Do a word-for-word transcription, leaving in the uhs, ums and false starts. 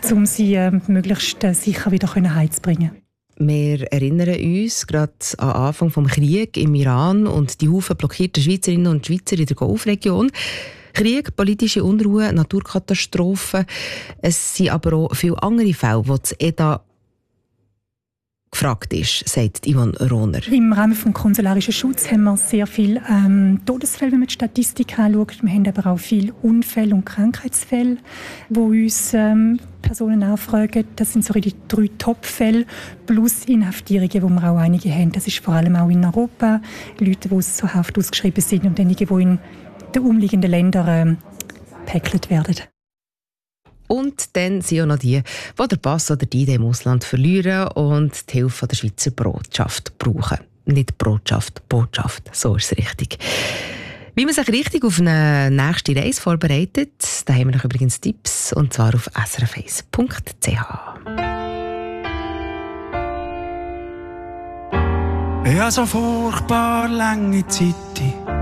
um sie äh, möglichst äh, sicher wieder heimzubringen. Wir erinnern uns gerade am Anfang des Krieges im Iran und die Haufen blockierten Schweizerinnen und Schweizer in der Golfregion. Krieg, politische Unruhe, Naturkatastrophen. Es sind aber auch viele andere Fälle, wo das E D A gefragt ist, sagt Yvonne Rohner. Im Rahmen des konsularischen Schutzes haben wir sehr viele ähm, Todesfälle, wenn man die Statistik anschaut. Wir haben aber auch viele Unfälle und Krankheitsfälle, wo uns ähm, Personen anfragen. Das sind so die drei Top-Fälle, plus Inhaftierungen, wo wir auch einige haben. Das ist vor allem auch in Europa. Leute, die aus so Haft ausgeschrieben sind und einige, die in den umliegenden Ländern gepäckelt werden. Und dann sind auch noch die, die den Pass oder die Idee im Ausland verlieren und die Hilfe der Schweizer Botschaft brauchen. Nicht Botschaft, Botschaft, so ist es richtig. Wie man sich richtig auf eine nächste Reise vorbereitet, da haben wir noch übrigens Tipps, und zwar auf s r f eins punkt c h. Ich habe so furchtbar lange Zeit